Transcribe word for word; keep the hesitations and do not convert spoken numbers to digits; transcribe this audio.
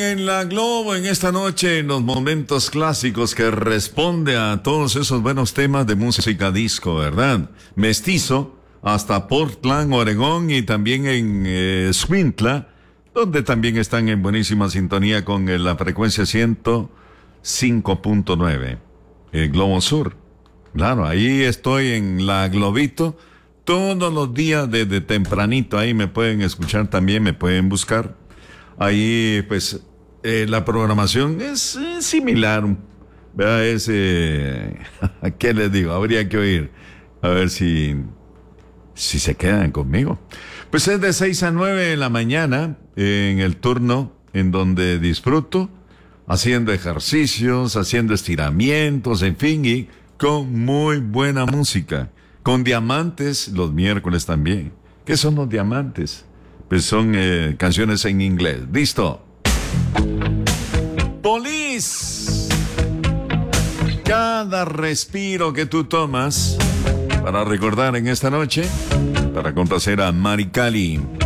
En la Globo, en esta noche, en los momentos clásicos que responde a todos esos buenos temas de música disco, ¿verdad? Mestizo, hasta Portland, Oregón y también en eh, Escuintla, donde también están en buenísima sintonía con eh, la frecuencia ciento cinco punto nueve, el Globo Sur. Claro, ahí estoy en la Globito todos los días desde tempranito, ahí me pueden escuchar también, me pueden buscar. Ahí, pues, eh, la programación es eh, similar, ¿verdad? Es, eh, ¿qué les digo? Habría que oír, a ver si, si se quedan conmigo. Pues es de seis a nueve de la mañana, eh, en el turno en donde disfruto, haciendo ejercicios, haciendo estiramientos, en fin, y con muy buena música. Con diamantes los miércoles también. ¿Qué son los diamantes? Pues son eh, canciones en inglés. ¿Listo? Police. Cada respiro que tú tomas para recordar en esta noche, para complacer a Mari Cali.